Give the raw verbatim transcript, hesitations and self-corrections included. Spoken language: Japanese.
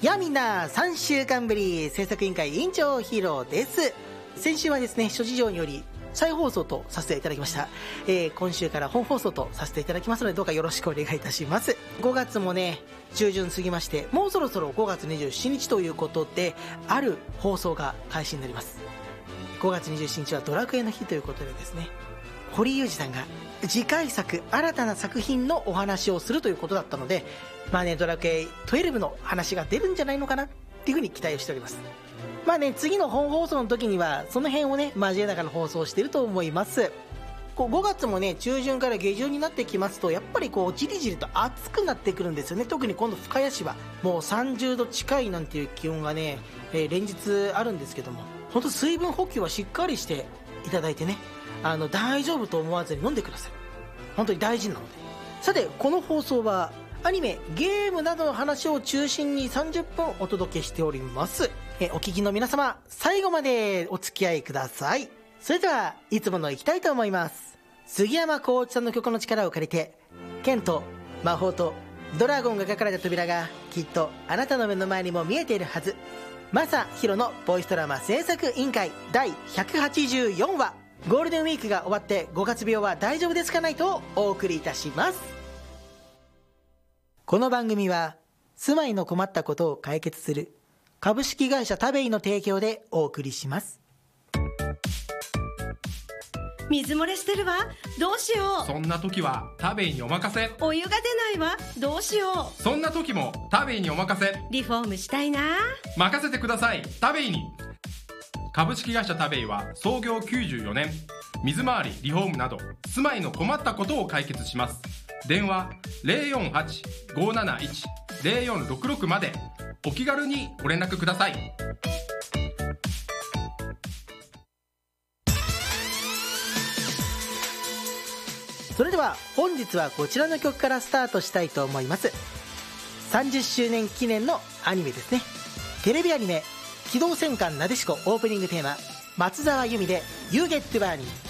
やあみんな、さんしゅうかんぶり制作委員会委員長ヒーローです。先週はですね、諸事情により再放送とさせていただきました、えー、今週から本放送とさせていただきますので、どうかよろしくお願いいたします。ごがつもね中旬過ぎまして、もうそろそろごがつにじゅうしちにちということで、ある放送が開始になります。ごがつにじゅうしちにちはドラクエの日ということでですね、堀井雄二さんが次回作、新たな作品のお話をするということだったので、まあね、ドラクエじゅうにの話が出るんじゃないのかなっていうふうに期待をしております。まあね、次の本放送の時にはその辺をね交えながら放送していると思います。こうごがつもね中旬から下旬になってきますと、やっぱりこうじりじりと暑くなってくるんですよね。特に今度深谷市はもうさんじゅうど近いなんていう気温がね、えー、連日あるんですけども、本当水分補給はしっかりしていただいてね、あの大丈夫と思わずに飲んでください。本当に大事なので。さて、この放送はアニメ、ゲームなどの話を中心にさんじゅっぷんお届けしております。えお聞きの皆様、最後までお付き合いください。それではいつもの行きたいと思います。杉山浩一さんの曲の力を借りて、剣と魔法とドラゴンが書かれた扉がきっとあなたの目の前にも見えているはず。マサヒロのボイスドラマ制作委員会だいひゃくはちじゅうよんわ、ゴールデンウィークが終わってごがつ病は大丈夫ですかないとお送りいたします。この番組は住まいの困ったことを解決する株式会社タベイの提供でお送りします。 水漏れしてるわ、どうしよう。 そんな時はタベイにお任せ。 お湯が出ないわ、どうしよう。そんな時もタベイにお任せ。 リフォームしたいな。 任せてください、タベイに。株式会社タベイは創業きゅうじゅうよねん、水回り、リフォームなど住まいの困ったことを解決します。電話 ゼロよんはち ごーなないち ゼロよんろくろく までお気軽にご連絡ください。 それでは本日はこちらの曲からスタートしたいと思います。さんじゅっしゅうねん記念のアニメですね。テレビアニメ機動戦艦なでしこオープニングテーマ、松沢由美で You Get Burning。